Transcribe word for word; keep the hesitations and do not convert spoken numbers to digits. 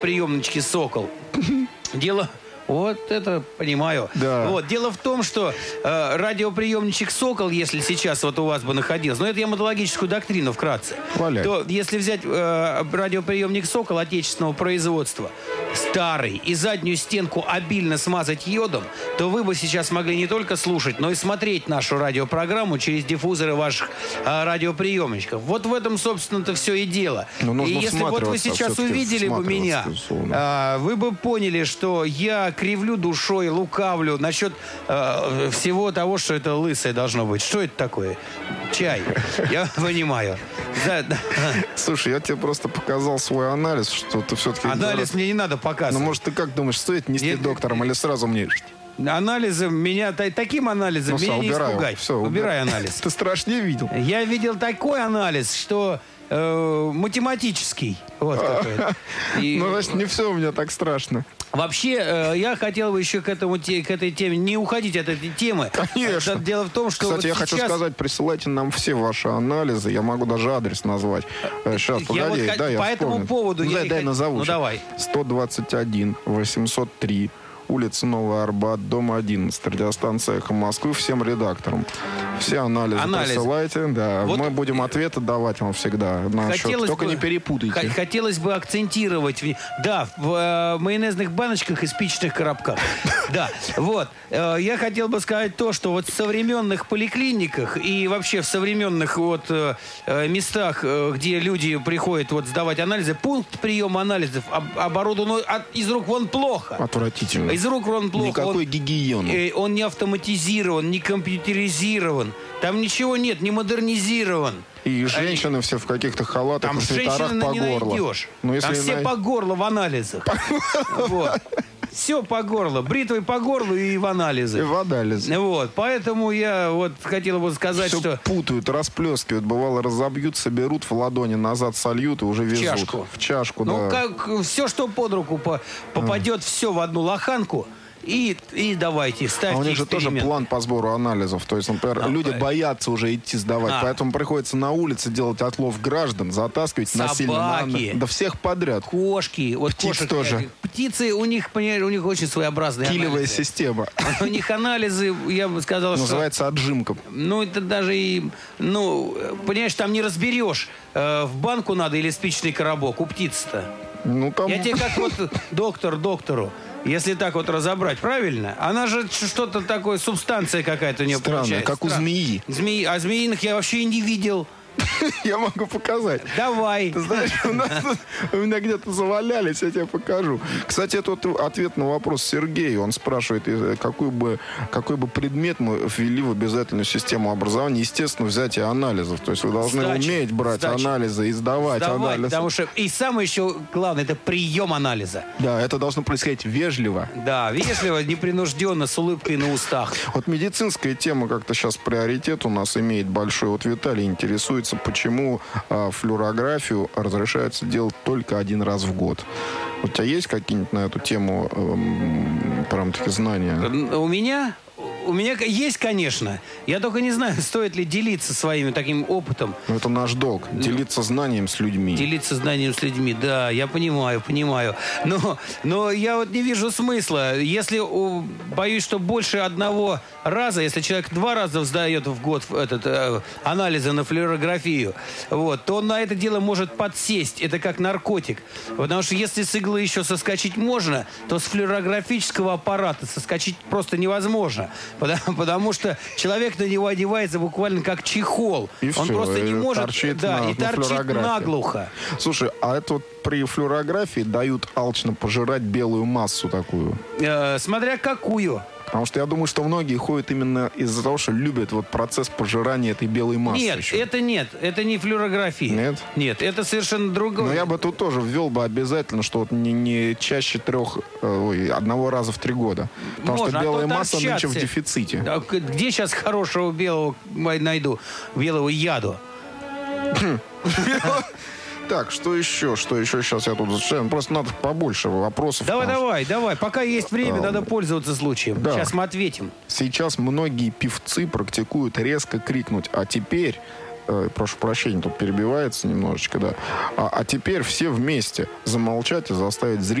приемнички «Сокол». Дело... Вот это понимаю. Да. Вот. Дело в том, что э, радиоприемничек «Сокол», если сейчас вот у вас бы находился, но это я методологическую доктрину вкратце, Валяй. то если взять э, радиоприемник «Сокол» отечественного производства, старый, и заднюю стенку обильно смазать йодом, то вы бы сейчас могли не только слушать, но и смотреть нашу радиопрограмму через диффузоры ваших э, радиоприемничков. Вот в этом, собственно-то, все и дело. Но И если вот вы сейчас увидели бы меня, э, вы бы поняли, что я кривлю душой, лукавлю насчет э, всего того, что это лысое должно быть. Что это такое? Чай. Я понимаю. Да, да. Слушай, я тебе просто показал свой анализ, что ты все-таки... Анализ мне не надо показывать. Ну, может, ты как думаешь, стоит нести Нет, доктором или сразу мне... Анализом меня... Таким анализом Ну, меня все, не убираю. испугать. Все, убирай анализ. Ты страшнее видел. Я видел такой анализ, что э, математический. Вот какой. И... Ну, значит, не все у меня так страшно. Вообще, э, я хотел бы еще к, этому, те, к этой теме, не уходить от этой темы. Конечно. Дело в том, что... Кстати, вот я сейчас... хочу сказать, присылайте нам все ваши анализы. Я могу даже адрес назвать. Сейчас, Я погоди, вот да, я по этому вспомню. поводу... Ну, я дай, дай хот... назову. Ну, давай. сто двадцать один восемьсот три улица Новый Арбат, дом одиннадцать, радиостанция «Эхо Москвы», всем редакторам. Все анализы Анализ. присылайте. Да. Вот мы будем ответы давать вам всегда. На счет. Только бы, не перепутайте. Хотелось бы акцентировать. Да, в э, майонезных баночках и спичечных коробках. Да, вот. Э, я хотел бы сказать то, что вот в современных поликлиниках и вообще в современных вот э, местах, э, где люди приходят вот сдавать анализы, пункт приема анализов об, оборудован от, из рук вон плохо. Отвратительно. Из рук вон плохо. Никакой он, гигиены. Э, он не автоматизирован, не компьютеризирован. Там ничего нет, не модернизирован. И женщины Они... все в каких-то халатах там и свитерах по не горло. Найдешь. Ну, если там все най... по горло в анализах. Вот. Все по горло. Бритвой по горлу и в анализы. И в анализы. Вот. Поэтому я вот хотел бы сказать, все что... путают, расплескивают. Бывало, разобьют, соберут в ладони, назад сольют и уже везут. В чашку. В чашку, ну, да. Ну, как все, что под руку по попадет, а. все в одну лоханку. И, и давайте, ставьте А у них же тоже план по сбору анализов. То есть, например, а, люди понятно. боятся уже идти сдавать. А. Поэтому приходится на улице делать отлов граждан, затаскивать Собаки. насильно. На... Да всех подряд. Кошки. Вот Птиц кошек, тоже. Птицы, у них, понимаешь, у них очень своеобразные Килевая анализы. система. У них анализы, я бы сказал, что... Называется отжимка. Ну, это даже и... Ну, понимаешь, там не разберешь, э, в банку надо или спичечный коробок у птицы-то. Ну, там... Я тебе как вот доктор доктору. Если так вот разобрать, правильно? Она же что-то такое, субстанция какая-то у нее Странная, получается. как у змеи. Змеи. А змеиных я вообще и не видел. Я могу показать. Давай. Ты знаешь, у нас тут, у меня где-то завалялись, я тебе покажу. Кстати, это вот ответ на вопрос Сергея. Он спрашивает, какой бы, какой бы предмет мы ввели в обязательную систему образования. Естественно, взятие анализов. То есть вы должны Сдача. уметь брать Сдача. анализы и сдавать, сдавать анализы. Потому что и самое еще главное, это прием анализа. Да, это должно происходить вежливо. Да, вежливо, непринужденно, с улыбкой на устах. Вот медицинская тема как-то сейчас приоритет у нас имеет большой. Вот Виталий интересуется, почему а, флюорографию разрешается делать только один раз в год. У тебя есть какие-нибудь на эту тему эм, прям такие знания? У меня... У меня есть, конечно. Я только не знаю, стоит ли делиться своим таким опытом. Ну, это наш долг. Делиться знанием с людьми. Делиться знанием с людьми, да, я понимаю, понимаю. Но, но я вот не вижу смысла. Если, боюсь, что больше одного раза, если человек два раза сдает в год этот, э, анализы на флюорографию, вот, то он на это дело может подсесть. Это как наркотик. Потому что если с иглы еще соскочить можно, то с флюорографического аппарата соскочить просто невозможно. Потому, потому что человек на него одевается буквально как чехол. И Он все, просто не может... Торчит да, на, и торчит наглухо. Слушай, а это вот при флюорографии дают алчно пожирать белую массу такую? Э, смотря какую. Потому что я думаю, что многие ходят именно из-за того, что любят вот процесс пожирания этой белой массы. Нет, еще. это нет. Это не флюорография. Нет? Нет, это совершенно другое. Но я бы тут тоже ввел бы обязательно, что вот не, не чаще трех, ой, одного раза в три года. Потому Можно, что белая а масса торчаться. нынче в дефиците. А где сейчас хорошего белого найду? Белого яду? Так, что еще? Что еще сейчас я тут зачитаю? Просто надо побольше вопросов. Давай, давай, давай. Пока есть время, а, надо пользоваться случаем. Да. Сейчас мы ответим. Сейчас многие певцы практикуют резко крикнуть. А теперь э, прошу прощения, тут перебивается немножечко, да. А, а теперь все вместе замолчать и заставить зрителей